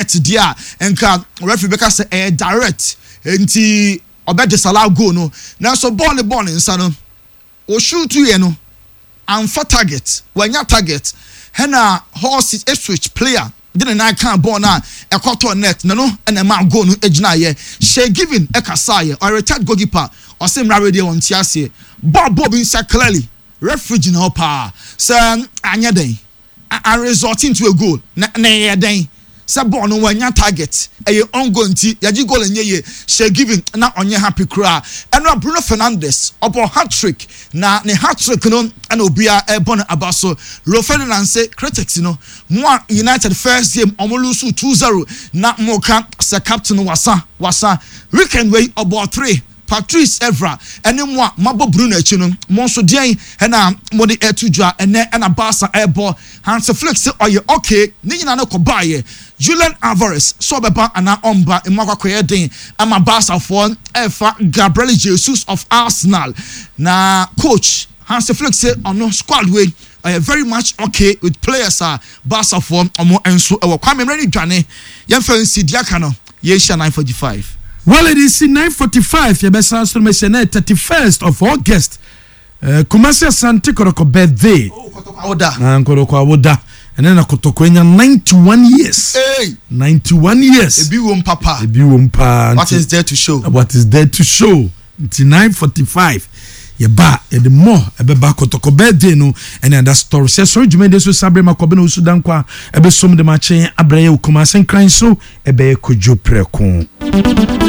net dia enka referee beka say direct enti obe disallow goal no na so ball nsa no o shoot ye no and for target wanya target hena horse switch player didn't I can't ball na a quarter net no and a man go no ejina ye she giving e kasaye or retired goalkeeper or same radio on tiase bob inside clearly referee no pa say anya den and resulting to a goal na ye den say ball no wanya target e ongoing nti yaji goal enye ye she giving na onye happy cry and Bruno Fernandes obo hat-trick na ne hat-trick no and obia e bon abaso Ro Ferdinand say critics no mo United first game omolusu 2-0 na moka say captain wasa weekend way about 3 Patrice Evra ene mo mabo Bruno echi no mo so den na mo de etudwa ene na Barca airball Hans Flick say oye okay ni nyina na ko baye Julian Alvarez so beba ana omba imakwakoye den ama Barca for efa Gabriel Jesus of Arsenal na coach Hans Flick say ono squad way very much okay with players Barca for omo enso e wo Kwame Mreni dwane yemfa nsidiaka no ye 9:45. Well, it is 9:45. You best answer me. 31st of August. Kumasi Asante Koroko birthday. Oh, Koroko Awoda. And then Kotoko 91 years. Hey, 91 years. Ebi papa. What is there to show? What is there to show? It's 9:45. Yeba the more ebeba Kotoko birthday no and then that story says so you made this with Sabre Makobe no Sudan kwa ebe som de mache abraye Kumasi nkran so ebe kojo preko.